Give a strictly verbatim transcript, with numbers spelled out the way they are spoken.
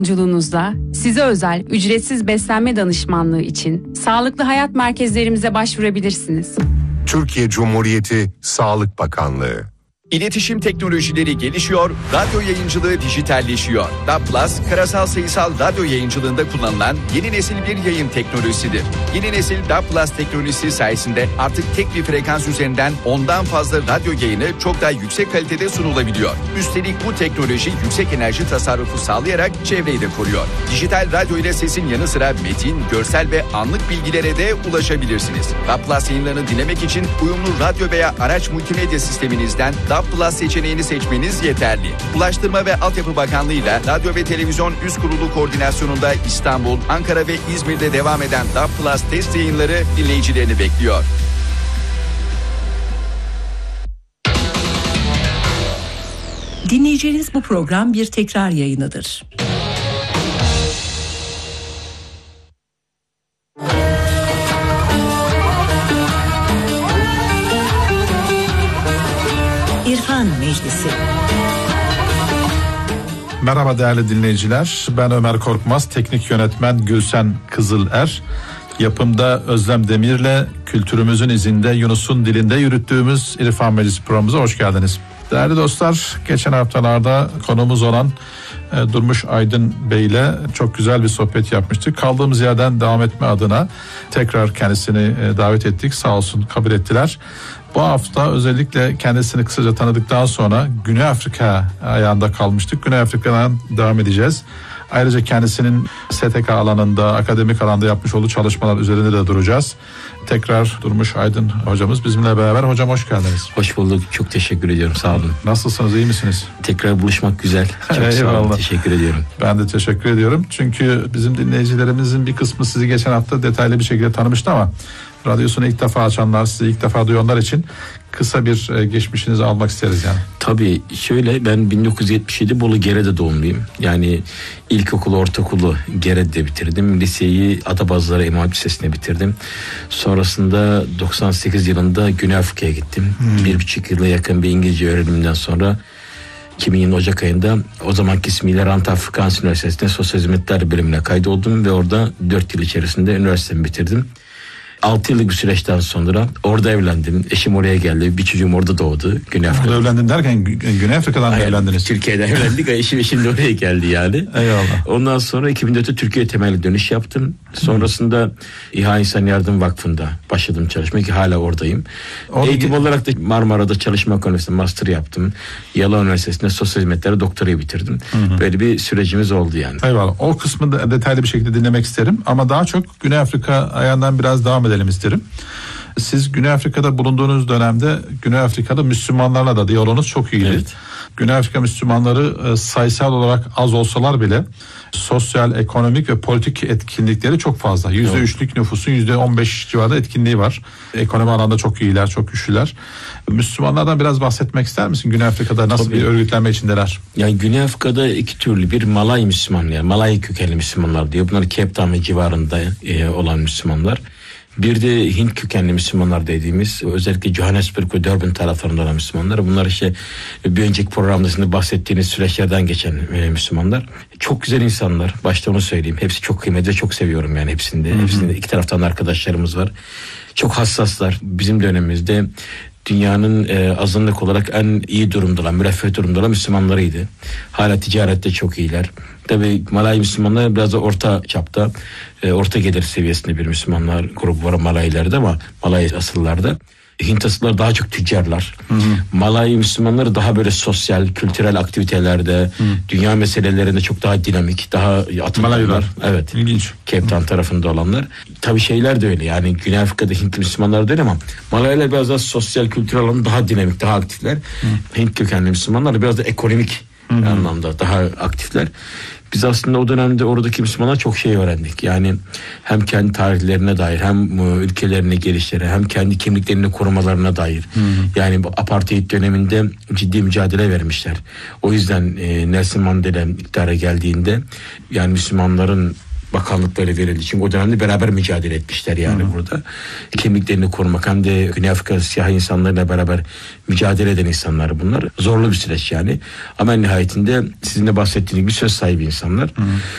Yolculuğunuzda size özel ücretsiz beslenme danışmanlığı için sağlıklı hayat merkezlerimize başvurabilirsiniz. Türkiye Cumhuriyeti Sağlık Bakanlığı. İletişim teknolojileri gelişiyor, radyo yayıncılığı dijitalleşiyor. D A B Plus, karasal sayısal radyo yayıncılığında kullanılan yeni nesil bir yayın teknolojisidir. Yeni nesil D A B Plus teknolojisi sayesinde artık tek bir frekans üzerinden ondan fazla radyo yayını çok daha yüksek kalitede sunulabiliyor. Üstelik bu teknoloji yüksek enerji tasarrufu sağlayarak çevreyi de koruyor. Dijital radyo ile sesin yanı sıra metin, görsel ve anlık bilgilere de ulaşabilirsiniz. D A B Plus yayınlarını dinlemek için uyumlu radyo veya araç multimedya sisteminizden D A B Plus seçeneğini seçmeniz yeterli. Ulaştırma ve Altyapı Bakanlığı ile Radyo ve Televizyon Üst Kurulu koordinasyonunda İstanbul, Ankara ve İzmir'de devam eden D A B Plus test yayınları dinleyicilerini bekliyor. Dinleyeceğiniz bu program bir tekrar yayınıdır. İrfan Meclisi. Merhaba değerli dinleyiciler. Ben Ömer Korkmaz, teknik yönetmen Gülsen Kızıler. Yapımda Özlem Demir'le kültürümüzün izinde Yunus'un dilinde yürüttüğümüz İrfan Meclisi programımıza hoş geldiniz. Değerli dostlar, geçen haftalarda konuğumuz olan e, Durmuş Aydın Bey ile çok güzel bir sohbet yapmıştık. Kaldığımız yerden devam etme adına tekrar kendisini e, davet ettik. Sağ olsun kabul ettiler. Bu hafta özellikle kendisini kısaca tanıdıktan sonra Güney Afrika ayağında kalmıştık. Güney Afrika'dan devam edeceğiz. Ayrıca kendisinin S T K alanında, akademik alanda yapmış olduğu çalışmalar üzerinde de duracağız. Tekrar Durmuş Aydın hocamız bizimle beraber. Hocam hoş geldiniz. Hoş bulduk. Çok teşekkür ediyorum. Sağ olun. Nasılsınız? İyi misiniz? Tekrar buluşmak güzel. Çok sağ olun. Teşekkür ediyorum. Ben de teşekkür ediyorum. Çünkü bizim dinleyicilerimizin bir kısmı sizi geçen hafta detaylı bir şekilde tanımıştı ama radyosunu ilk defa açanlar, sizi ilk defa duyanlar için kısa bir geçmişinizi almak isteriz yani. Tabii şöyle, ben bin dokuz yüz yetmiş yedi Bolu Gere'de doğumluyum. Yani ilkokulu, ortaokulu Gere'de bitirdim. Liseyi Adapazarı İmam Hatip Lisesi'nde bitirdim. Sonrasında doksan sekiz yılında Güney Afrika'ya gittim. Hmm. Bir buçuk yıla yakın bir İngilizce öğrenimden sonra iki bin yirmi Ocak ayında o zamanki ismiyle Rand Afrikaans Üniversitesi'nde Sosyal Hizmetler bölümüne kaydoldum ve orada dört yıl içerisinde üniversitemi bitirdim. altı yıllık bir süreçten sonra orada evlendim. Eşim oraya geldi. Bir çocuğum orada doğdu. Güney Afrika'da. Orada evlendin derken Güney Afrika'dan Hayır, da evlendiniz. Türkiye'de evlendik. Eşim eşim de oraya geldi yani. Eyvallah. Ondan sonra iki bin dörtte Türkiye temelli dönüş yaptım. Sonrasında İHA İnsan Yardım Vakfı'nda başladım çalışmaya ki hala oradayım. Orada Eğitim ge- olarak da Marmara'da Çalışma Ekonomisi'nde master yaptım. Yalan Üniversitesi'nde Sosyal Hizmetleri doktorayı bitirdim. Hı hı. Böyle bir sürecimiz oldu yani. Eyvallah. O kısmı da detaylı bir şekilde dinlemek isterim. Ama daha çok Güney Afrika ayağından biraz devam edelim isterim. Siz Güney Afrika'da bulunduğunuz dönemde Güney Afrika'da Müslümanlarla da diyaloğunuz çok iyiydi. Evet. Güney Afrika Müslümanları sayısal olarak az olsalar bile sosyal, ekonomik ve politik etkinlikleri çok fazla. Yüzde üçlük nüfusun yüzde on beş civarında etkinliği var. Ekonomi alanda çok iyiler, çok güçlüler. Müslümanlardan biraz bahsetmek ister misin? Güney Afrika'da nasıl Tabii. bir örgütlenme içindeler? Yani Güney Afrika'da iki türlü, bir Malay Müslüman, yani Malay kökenli Müslümanlar diyor. Bunlar Cape Town ve civarında e, olan Müslümanlar. Bir de Hint kökenli Müslümanlar dediğimiz, özellikle Johannesburg ve Durban taraflarında olan Müslümanlar. Bunlar işte bir önceki programda sizin bahsettiğiniz süreçlerden geçen e, Müslümanlar. Çok güzel insanlar. Başta onu söyleyeyim. Hepsi çok kıymetli, çok seviyorum yani hepsinde. Hı hı. Hepsinde iki taraftan arkadaşlarımız var. Çok hassaslar. Bizim dönemimizde dünyanın e, azınlık olarak en iyi durumda olan, müreffeh durumda olan Müslümanlarıydı. Hala ticarette çok iyiler. Tabii Malay Müslümanlar biraz da orta çapta, e, orta gelir seviyesinde bir Müslümanlar grubu var Malaylarda, ama Malay asıllarda. Hint asıllar daha çok tüccarlar. Hı hı. Malay Müslümanları daha böyle sosyal, kültürel aktivitelerde, hı. dünya meselelerinde çok daha dinamik, daha atmalar. Evet. İlginç. Cape Town tarafında olanlar. Tabii şeyler de öyle. Yani Güney Afrika'da Hintli Müslümanlar da öyle, ama Malaylar biraz daha sosyal, kültürel alanda daha dinamik, daha aktifler. Hı. Hint kökenli Müslümanlar biraz da ekonomik hı hı. anlamda daha aktifler. Biz aslında o dönemde oradaki Müslümanlar çok şey öğrendik. Yani hem kendi tarihlerine dair, hem ülkelerine gelişleri, hem kendi kimliklerini korumalarına dair. Hı hı. Yani bu apartheid döneminde ciddi mücadele vermişler. O yüzden e, Nelson Mandela iktidara geldiğinde, yani Müslümanların bakanlıkları verildi. Çünkü o dönemde beraber mücadele etmişler yani Hı-hı. burada. Kimliklerini korumak hem de Güney Afrika siyah insanlarla beraber mücadele eden insanlar bunlar. Zorlu bir süreç yani. Ama en nihayetinde sizin de bahsettiğiniz gibi söz sahibi insanlar. Hı-hı.